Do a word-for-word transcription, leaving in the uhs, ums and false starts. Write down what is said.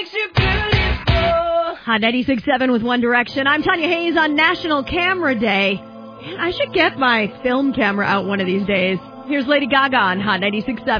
Hot ninety-six point seven with One Direction. I'm Tanya Hayes on National Camera Day. Man, I should get my film camera out one of these days. Here's Lady Gaga on Hot ninety-six point seven.